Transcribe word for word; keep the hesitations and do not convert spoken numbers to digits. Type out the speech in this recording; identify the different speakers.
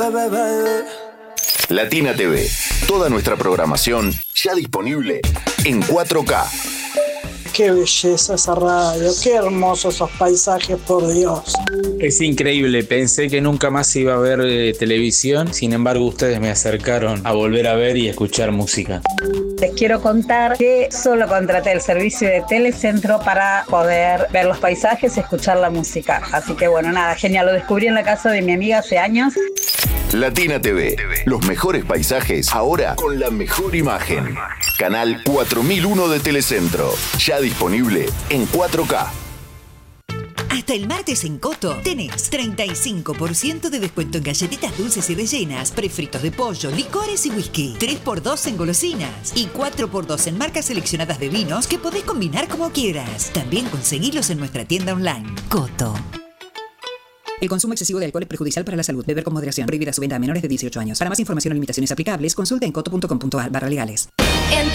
Speaker 1: Latina T V. Toda nuestra programación ya disponible en cuatro K.
Speaker 2: Qué belleza esa radio, qué hermosos esos paisajes, por Dios.
Speaker 3: Es increíble, pensé que nunca más iba a ver eh, televisión, sin embargo ustedes me acercaron a volver a ver y escuchar música.
Speaker 4: Les quiero contar que solo contraté el servicio de Telecentro para poder ver los paisajes y escuchar la música. Así que bueno, nada, genial, lo descubrí en la casa de mi amiga hace años.
Speaker 1: Latina T V. Los mejores paisajes ahora con la mejor imagen. Canal cuatro mil uno de Telecentro. Ya disponible en cuatro K.
Speaker 5: Hasta el martes en Coto tenés treinta y cinco por ciento de descuento en galletitas dulces y rellenas, prefritos de pollo, licores y whisky. tres por dos en golosinas y cuatro por dos en marcas seleccionadas de vinos que podés combinar como quieras. También conseguilos en nuestra tienda online. Coto.
Speaker 6: El consumo excesivo de alcohol es perjudicial para la salud. Beber con moderación. Prohibida su venta a menores de dieciocho años. Para más información o limitaciones aplicables, consulte en coto punto com punto a r barra legales.